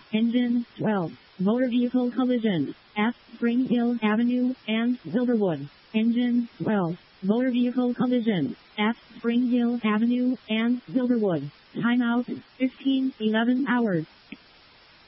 Engine 12. Motor vehicle collision at Spring Hill Avenue and Silverwood. Engine 12. Motor vehicle collision at Spring Hill Avenue and Silverwood. Timeout 15:11 hours.